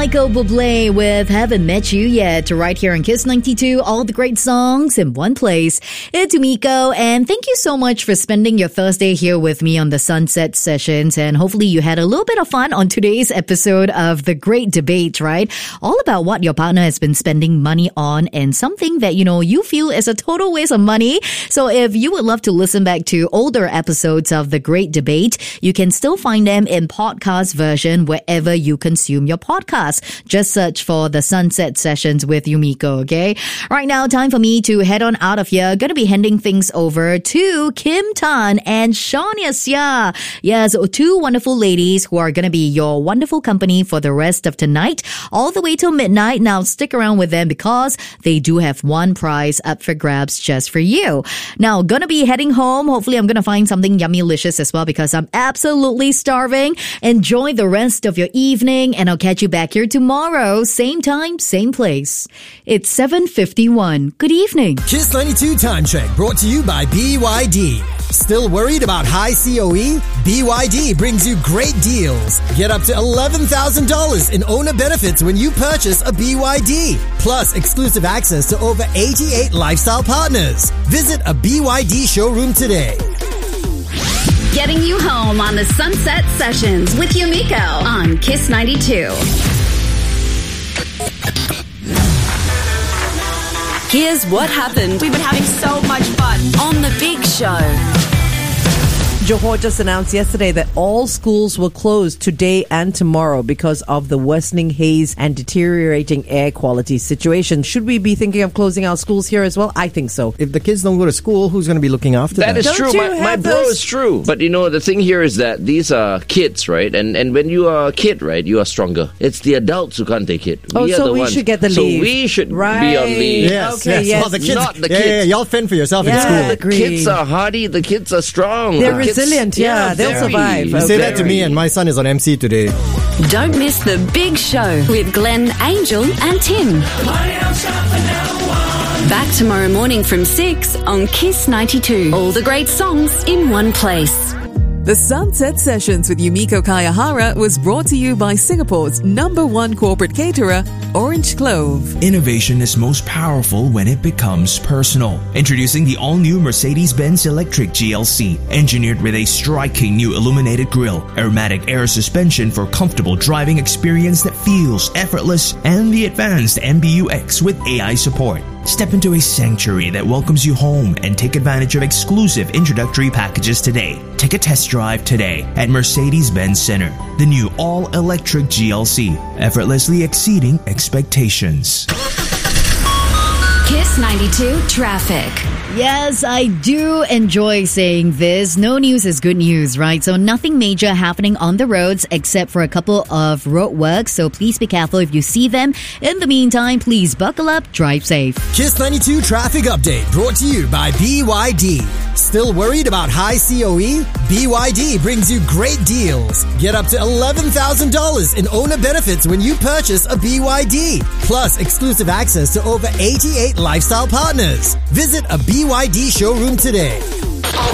Michael Bublé with Haven't Met You Yet, right here on Kiss 92, all the great songs in one place. It's Umiko, and thank you so much for spending your Thursday here with me on the Sunset Sessions, and hopefully you had a little bit of fun on today's episode of The Great Debate, right? All about what your partner has been spending money on and something that, you feel is a total waste of money. So if you would love to listen back to older episodes of The Great Debate, you can still find them in podcast version wherever you consume your podcast. Just search for the Sunset Sessions with Umiko, okay? Right now, time for me to head on out of here. Gonna be handing things over to Kim Tan and Shania Sia. Yes, two wonderful ladies who are gonna be your wonderful company for the rest of tonight, all the way till midnight. Now, stick around with them because they do have one prize up for grabs just for you. Now, gonna be heading home. Hopefully, I'm gonna find something yummy-licious as well because I'm absolutely starving. Enjoy the rest of your evening, and I'll catch you back here tomorrow, same time, same place. It's 7:51. Good evening. Kiss 92 Time Check brought to you by BYD. Still worried about high COE? BYD brings you great deals. Get up to $11,000 in owner benefits when you purchase a BYD. Plus exclusive access to over 88 lifestyle partners. Visit a BYD showroom today. Getting you home on the Sunset Sessions with Umiko on Kiss 92. Here's what happened. We've been having so much fun on The Big Show. Johor just announced yesterday that all schools will close today and tomorrow because of the worsening haze and deteriorating air quality situation. Should we be thinking of closing our schools here as well? I think so. If the kids don't go to school, who's going to be looking after them? That is true. My bro is true. But the thing here is that these are kids, right? And when you are a kid, right, you are stronger. It's the adults who can't take it. We should get the leave. So we should be on leave. Yes, yes. Well, the kids, not the kids. Yeah, y'all fend for yourself in school. The kids are hardy. The kids are strong. They're resilient. Yeah, they'll survive. You say that to me, and my son is on MC today. Don't miss The Big Show with Glenn, Angel and Tim. Back tomorrow morning from 6 on Kiss 92. All the great songs in one place. The Sunset Sessions with Umiko Kayahara was brought to you by Singapore's #1 corporate caterer, Orange Clove. Innovation is most powerful when it becomes personal. Introducing the all-new Mercedes-Benz Electric GLC, engineered with a striking new illuminated grille, aromatic air suspension for comfortable driving experience that feels effortless, and the advanced MBUX with AI support. Step into a sanctuary that welcomes you home and take advantage of exclusive introductory packages today. Take a test drive today at Mercedes-Benz Center. The new all-electric GLC, effortlessly exceeding expectations. Kiss 92 Traffic. Yes, I do enjoy saying this. No news is good news, right? So nothing major happening on the roads except for a couple of road works. So please be careful if you see them. In the meantime, please buckle up, drive safe. Kiss 92 Traffic Update brought to you by BYD. Still worried about high COE? BYD brings you great deals. Get up to $11,000 in owner benefits when you purchase a BYD. Plus exclusive access to over 88 lifestyle partners. Visit a BYD showroom today.